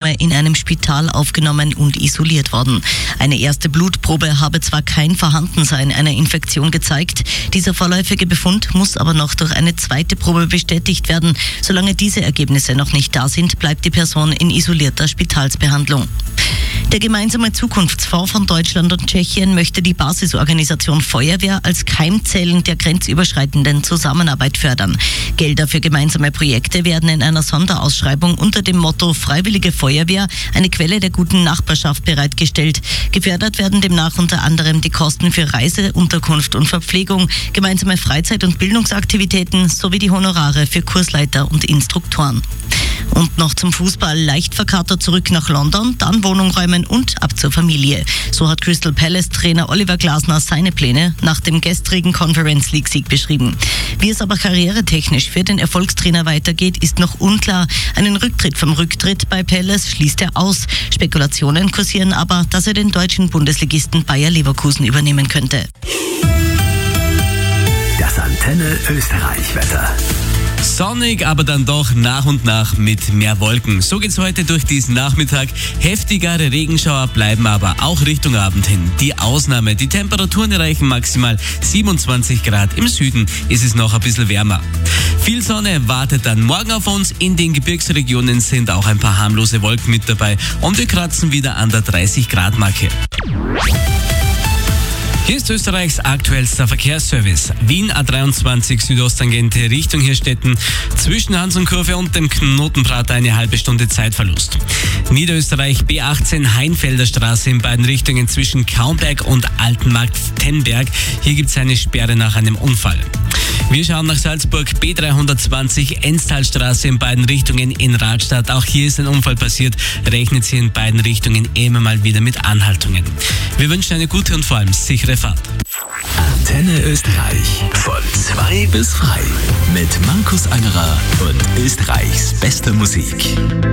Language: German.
Symptome in einem Spital aufgenommen und isoliert worden. Eine erste Blutprobe habe zwar kein Vorhandensein einer Infektion gezeigt, dieser vorläufige Befund muss aber noch durch eine zweite Probe bestätigt werden. Solange diese Ergebnisse noch nicht da sind, bleibt die Person in isolierter Spitalsbehandlung. Der gemeinsame Zukunftsfonds von Deutschland und Tschechien möchte die Basisorganisation Feuerwehr als Keimzellen der grenzüberschreitenden Zusammenarbeit fördern. Gelder für gemeinsame Projekte werden in einer Sonderausschreibung unter dem Motto Freiwillige Feuerwehr, eine Quelle der guten Nachbarschaft bereitgestellt. Gefördert werden demnach unter anderem die Kosten für Reise, Unterkunft und Verpflegung, gemeinsame Freizeit- und Bildungsaktivitäten sowie die Honorare für Kursleiter und Instruktoren. Und noch zum Fußball. Leicht verkatert zurück nach London, dann Wohnung räumen und ab zur Familie. So hat Crystal Palace-Trainer Oliver Glasner seine Pläne nach dem gestrigen Conference League-Sieg beschrieben. Wie es aber karrieretechnisch für den Erfolgstrainer weitergeht, ist noch unklar. Einen Rücktritt vom Rücktritt bei Palace schließt er aus. Spekulationen kursieren aber, dass er den deutschen Bundesligisten Bayer Leverkusen übernehmen könnte. Das Antenne Österreich-Wetter. Sonnig, aber dann doch nach und nach mit mehr Wolken. So geht's heute durch diesen Nachmittag. Heftigere Regenschauer bleiben aber auch Richtung Abend hin die Ausnahme. Die Temperaturen erreichen maximal 27 Grad. Im Süden ist es noch ein bisschen wärmer. Viel Sonne wartet dann morgen auf uns. In den Gebirgsregionen sind auch ein paar harmlose Wolken mit dabei. Und wir kratzen wieder an der 30-Grad-Marke. Hier ist Österreichs aktuellster Verkehrsservice. Wien A23 Südosttangente Richtung Hirstetten. Zwischen Hansenkurve und dem Knotenprater eine halbe Stunde Zeitverlust. Niederösterreich B18 Heinfelder Straße in beiden Richtungen zwischen Kaumberg und Altenmarkt-Tenberg. Hier gibt es eine Sperre nach einem Unfall. Wir schauen nach Salzburg, B320 Enstalstraße in beiden Richtungen in Radstadt. Auch hier ist ein Unfall passiert, rechnet sie in beiden Richtungen immer mal wieder mit Anhaltungen. Wir wünschen eine gute und vor allem sichere Fahrt. Antenne Österreich von 2 bis frei mit Markus Angerer und Österreichs bester Musik.